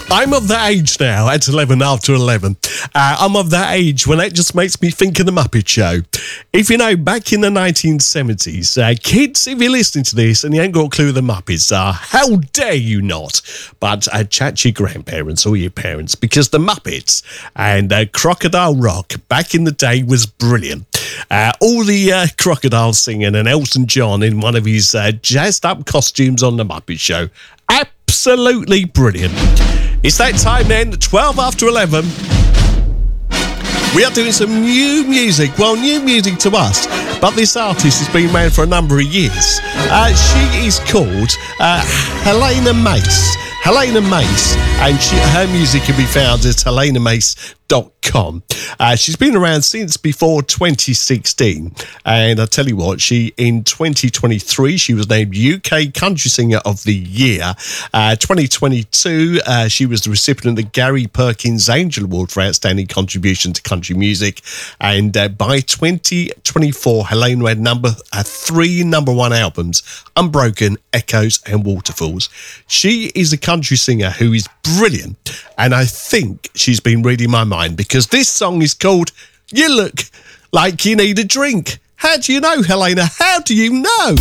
I'm of that age now, at 11 after 11. I'm of that age when that just makes me think of the Muppet Show. If you know, back in the 1970s, kids, if you're listening to this and you ain't got a clue who the Muppets are, how dare you not? But chat to your grandparents or your parents, because the Muppets and Crocodile Rock back in the day was brilliant. All the crocodiles singing and Elton John in one of his jazzed up costumes on the Muppet Show. Absolutely brilliant. It's that time then, 12 after 11. We are doing some new music. Well, new music to us, but this artist has been around for a number of years. She is called Helena Mace. Helena Mace, and her music can be found at helenamace.com. She's been around since before 2016, and I tell you what, in 2023 she was named UK Country Singer of the Year. 2022 she was the recipient of the Gary Perkins Angel Award for outstanding contribution to country music, and by 2024 Helena had 3 number 1 albums: Unbroken, Echoes and Waterfalls. She is a country singer who is brilliant, and I think she's been reading my mind, because this song is called You Look Like You Need a Drink. How do you know, Helena? How do you know?